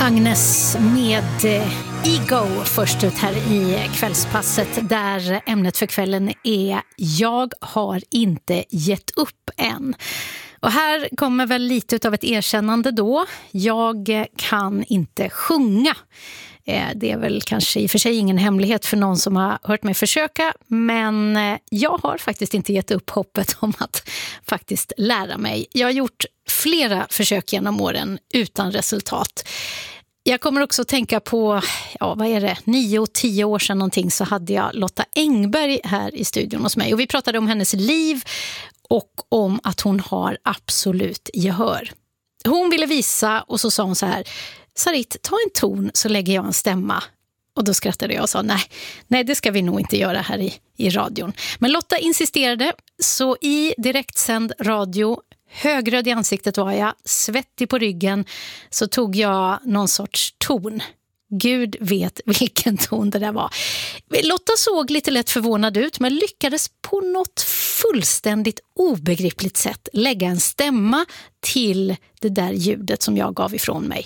Agnes med Ego först ut här i kvällspasset där ämnet för kvällen är Jag har inte gett upp än. Och här kommer väl lite av ett erkännande då. Jag kan inte sjunga. Det är väl kanske i och för sig ingen hemlighet för någon som har hört mig försöka, men jag har faktiskt inte gett upp hoppet om att faktiskt lära mig. Jag har gjort flera försök genom åren utan resultat. Jag kommer också att tänka på, 9-10 år sedan någonting så hade jag Lotta Engberg här i studion hos mig. Och vi pratade om hennes liv och om att hon har absolut gehör. Hon ville visa och så sa hon så här: Sarit, ta en ton så lägger jag en stämma. Och då skrattade jag och sa nej det ska vi nog inte göra här i radion. Men Lotta insisterade, så i direktsänd radio, högröd i ansiktet var jag, svettig på ryggen, så tog jag någon sorts ton. Gud vet vilken ton det där var. Lotta såg lite lätt förvånad ut men lyckades på något fullständigt obegripligt sätt lägga en stämma till det där ljudet som jag gav ifrån mig.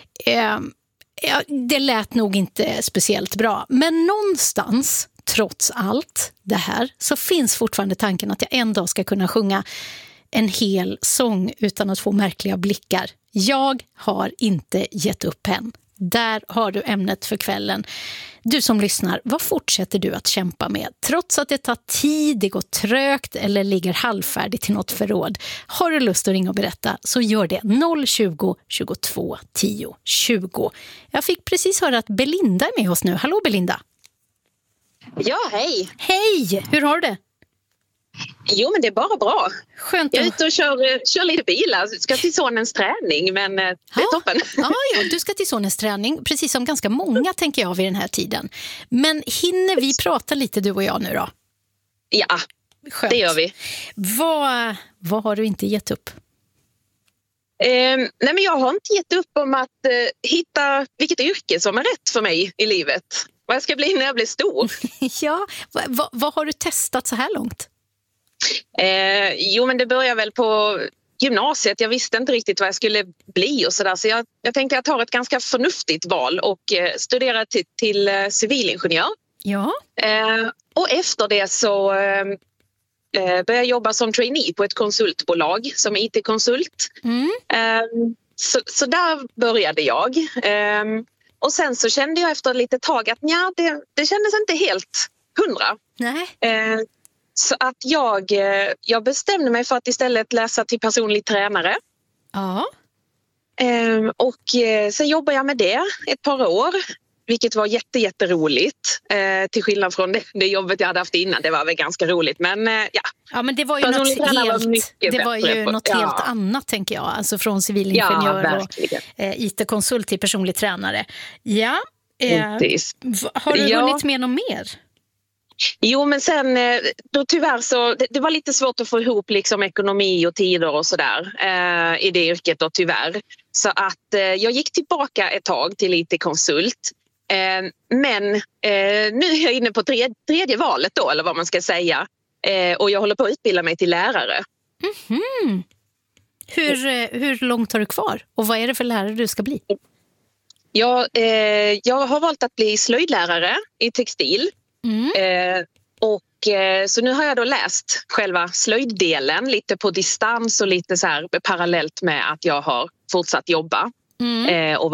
Det lät nog inte speciellt bra, men någonstans, trots allt det här, så finns fortfarande tanken att jag en dag ska kunna sjunga en hel sång utan att få märkliga blickar. Jag har inte gett upp än. Där har du ämnet för kvällen. Du som lyssnar, vad fortsätter du att kämpa med? Trots att det tar tid, det går trögt eller ligger halvfärdigt till något förråd. Har du lust att ringa och berätta så gör det 020 22 10 20. Jag fick precis höra att Belinda är med oss nu. Hallå Belinda! Ja, hej! Hej! Hur har du det? Jo, men det är bara bra. Skönt. Jag är ute och kör lite bilar. Ska till sonens träning, men det är toppen. Ja, du ska till sonens träning, precis som ganska många tänker jag vid den här tiden. Men hinner vi prata lite du och jag nu då? Ja, skönt. Det gör vi. Vad har du inte gett upp? Nej, men jag har inte gett upp om att hitta vilket yrke som är rätt för mig i livet. Vad jag ska bli när jag blir stor. Ja, vad har du testat så här långt? Jo, men det börjar väl på gymnasiet. Jag visste inte riktigt vad jag skulle bli och sådär. Så jag tänkte att jag tar ett ganska förnuftigt val och studerar till civilingenjör. Ja. Och efter det så började jag jobba som trainee på ett konsultbolag som IT-konsult. Så där började jag. Och sen så kände jag efter lite tag att det kändes inte helt 100. Nej. Så att jag bestämde mig för att istället läsa till personlig tränare. Ja. Och sen jobbade jag med det ett par år. Vilket var jätteroligt. Till skillnad från det jobbet jag hade haft innan. Det var väl ganska roligt. Men ja. Ja, men det var ju något helt annat tänker jag. Alltså från civilingenjör och IT-konsult till personlig tränare. Ja. Har du hunnit med något mer? Jo, men sen då tyvärr så det var lite svårt att få ihop liksom ekonomi och tider och sådär i det yrket då tyvärr. Så att jag gick tillbaka ett tag till IT-konsult. Men nu är jag inne på tredje valet då, eller vad man ska säga. Och jag håller på att utbilda mig till lärare. Mm-hmm. Hur långt har du kvar? Och vad är det för lärare du ska bli? Jag har valt att bli slöjdlärare i textil. Så nu har jag då läst själva slöjddelen lite på distans och lite så här parallellt med att jag har fortsatt jobba och